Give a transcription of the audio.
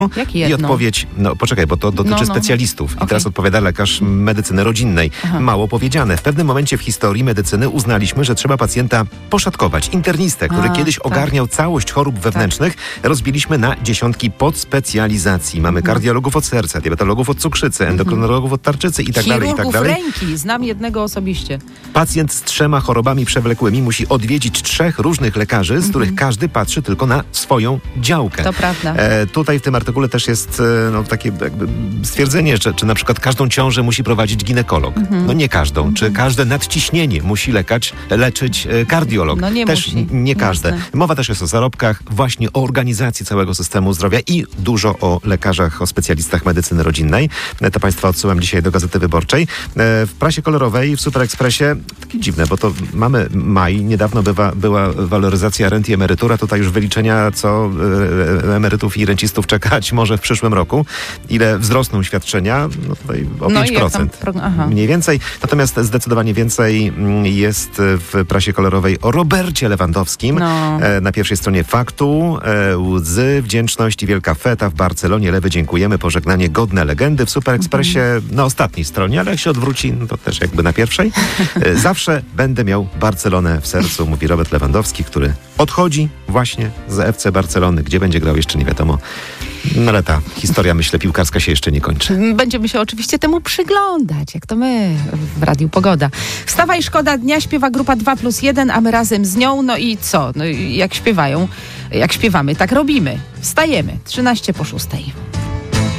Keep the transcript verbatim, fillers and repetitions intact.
Jak I jedno? odpowiedź, no poczekaj, bo to dotyczy No, no. specjalistów. I Okej. teraz odpowiada lekarz medycyny rodzinnej. Aha. Mało powiedziane. W pewnym momencie w historii medycyny uznaliśmy, że trzeba pacjenta poszatkować. Internistę, który A, kiedyś tak. ogarniał całość chorób wewnętrznych, rozbiliśmy na dziesiątki podspecjalizacji. Mamy kardiologów od serca, diabetologów od cukrzycy, endokrynologów od tarczycy i tak dalej, i tak Chirurgów dalej. ręki. Znam jednego osobiście. Pacjent z trzema chorobami przewlekłymi musi odwiedzić trzech różnych lekarzy, z których każdy patrzy tylko na swoją działkę. To prawda. E, tutaj w tym artykule też jest e, no, takie jakby stwierdzenie, że czy na przykład każdą ciążę musi prowadzić ginekolog. No nie każdą. Czy każde nadciśnienie musi lekać, leczyć e, kardiolog. No nie też musi. nie każde. Jasne. Mowa też jest o zarobkach, właśnie o organizacji całego systemu zdrowia i dużo o lekarzach, o specjalistach medycyny rodzinnej. E, to Państwa odsyłam dzisiaj do Gazety Wyborczej. E, w prasie kolorowej, w Super Expressie, takie dziwne, bo to mamy maj, niedawno bywa, była waloryzacja rent i emerytura, tutaj już wyliczenia, co e, emerytów i rencistów czekać może w przyszłym roku. Ile wzrosną świadczenia? No tutaj o No i pięć jak procent. tam prog- aha. Mniej więcej. Natomiast zdecydowanie więcej mm, jest w prasie kolorowej o Robercie Lewandowskim. No. E, na pierwszej stronie Faktu. E, łzy, wdzięczność i wielka feta w Barcelonie. Lewy, dziękujemy. Pożegnanie godne legendy. W Super Expressie na ostatniej stronie, ale jak się odwróci, no to też jakby na pierwszej. E, zawsze będę miał Barcelonę w sercu, mówi Robert Lewandowski, który odchodzi właśnie z F C Barcelony. Gdzie będzie grał, jeszcze nie wiadomo. No ale ta historia, myślę, piłkarska się jeszcze nie kończy. Będziemy się oczywiście temu przyglądać, jak to my w Radiu Pogoda. Wstawaj, szkoda dnia, śpiewa grupa dwa plus jeden, a my razem z nią. No i co? No i jak śpiewają, jak śpiewamy, tak robimy. Wstajemy. trzynaście po szóstej.